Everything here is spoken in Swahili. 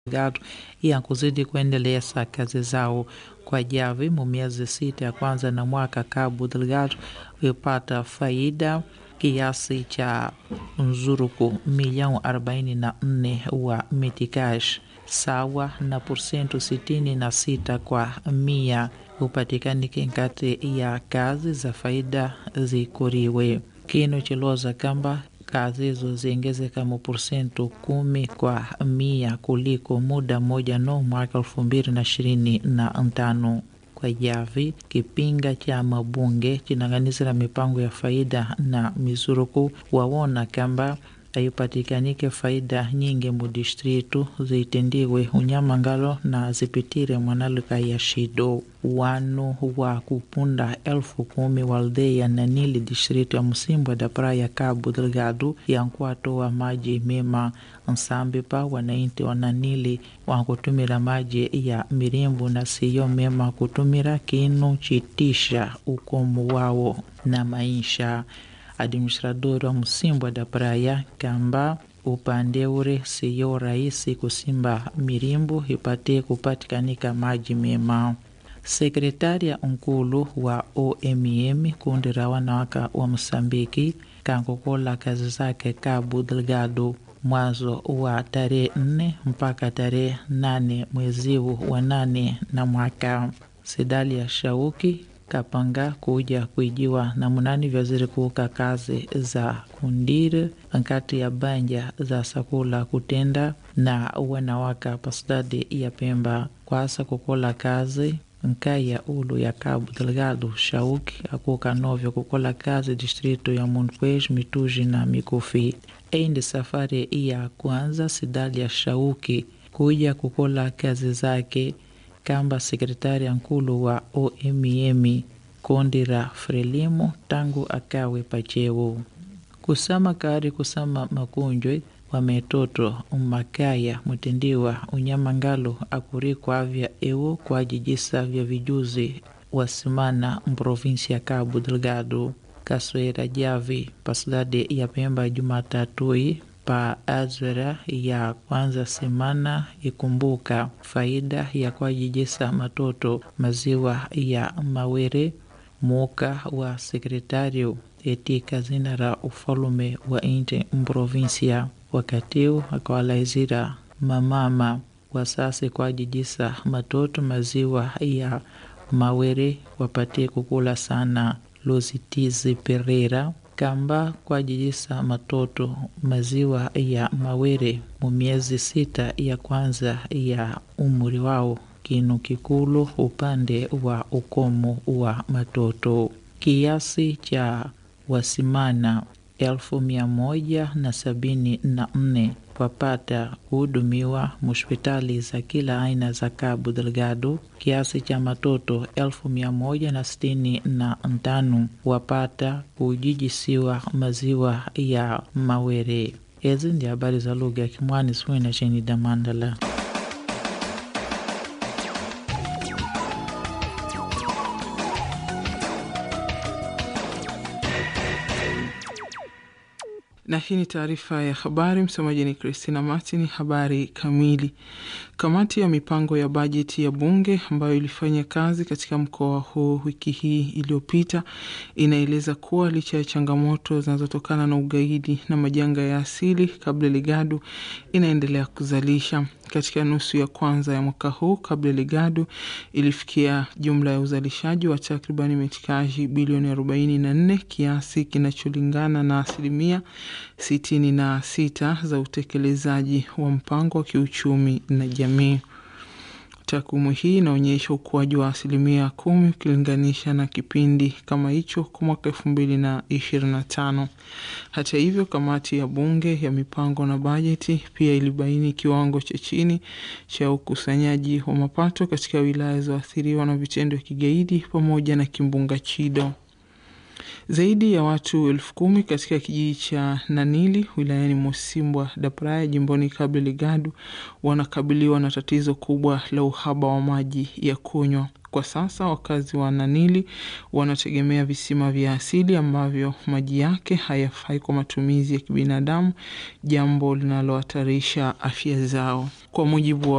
Delgado ya kuzidi kuendeleza kazi zao kwa javi mu miezi 6 ya kwanza na mwaka. Cabo Delgado hupata faida kiasi cha nzuruku milioni 44 wa metikash sawa na porcento 66 kwa mia hupatikanike kati ya kazi za faida zikuriwe. Kino chiloza kamba kazi hizo ziongezeka mu porcento 10 kwa mia kuliko muda moja no mwaka 2025. Kwa javi kipinga cha mabunge chinanganisira mipango ya faida na mizuruku wawona kamba ayupatikanike faida nyingi mu distritu zitendiwe unyamangalo na zipitire mwanaluka ya shido. Wanu wa kupunda 10,000 waldeya na nili distritu ya Msimbwa da praia Cabo Delgado yankuato wa maji mema nsambi pa wanainti wananili wankutumira maji ya mirimbu na siyo mema kutumira kinu chitisha ukomu wao na maisha. Administrador wa Msimbwa da praia kamba upande ure siyo rahisi kusimba mirimbu ipate kupatikanika maji mema. Sekretaria nkulu wa OMM kundi la wanawaka wa Msambiki kankokola kazi zake Cabo Delgado mwanzo wa tarehe 4 mpaka tarehe 8 mwezi wa 8 na mwaka. Sedalia Shauki kapanga kuja kuijiwa na munani vyaziri kuuka kazi za kundiri nkati ya banja za sakula kutenda na wanawaka pasidadi ya Pemba kwasa kukola kazi nkaya ulu ya Cabo Delgado. Shauki akuka novyo kukola kazi distrito ya Monpes, Mituji na Mikufi. Eindi safari ya kwanza Sedalia Shauki kuja kukola kazi zake kamba sekretaria nkulu wa OMM Kondira Frelimo tangu akawe pacheo. Kusama kari kusama makunjwe wa metoto umakaya mutendiwa unyamangalo akurikwa avya ewo kwa jijisa vya vijuzi wasimana mprovinsi ya Cabo Delgado. Kaswera javi pasidade ya Pemba Jumatatui pa azwera ya kwanza semana ikumbuka faida ya kwa jijisa matoto maziwa ya mawere muka wa sekretario etika zinara ufalume wa inti mprovinsia wakatiwa akawalaizira mamama wasase kwa jijisa matoto maziwa ya mawere wapate kukula sana. Lozitizi Pereira kamba kwa jijisa matoto maziwa ya mawere mu miezi 6 ya kwanza ya umri wao kinu kikulu upande wa ukomo wa matoto. Kiasi cha wasimana 174 wapata kuhudumiwa hospitali za kila aina za Cabo Delgado. Kiasi cha matoto 165 wapata kujijisiwa maziwa ya mawere. Ezi ndi habari za lugha ya Kimwani Swina cheni Damandala. Na hii ni taarifa ya habari. Msomaji ni Christina Martin. Habari kamili. Kamati ya mipango ya bajeti ya bunge ambayo ilifanya kazi katika mkoa huu wiki hii iliyopita inaeleza kuwa licha ya changamoto zinazotokana na ugaidi na majanga ya asili, Cabo Delgado inaendelea kuzalisha. Katika nusu ya kwanza ya mwaka huu, Cabo Delgado ilifikia jumla ya uzalishaji wa takribani metikaji bilioni 44, kiasi kinacholingana na 66% za utekelezaji wa mpango wa kiuchumi na jamii. Takwimu hii inaonyesha ukuaji wa 10% ukilinganisha na kipindi kama hicho kwa mwaka 2025. Hata hivyo, kamati ya bunge ya mipango na bajeti pia ilibaini kiwango cha chini cha ukusanyaji wa mapato katika wilaya zilizoathiriwa na vitendo vya kigaidi pamoja na kimbunga Chido. Zaidi ya watu 10,000 katika kijiji cha Nanili wilayani Mosimbwa da Praia jimboni Cabo Delgado wanakabiliwa na tatizo kubwa la uhaba wa maji ya kunywa. Kwa sasa wakazi wa Nanili wanategemea visima vya asili ambavyo maji yake hayafai kwa matumizi ya kibinadamu, jambo linalohatarisha afya zao. Kwa mujibu wa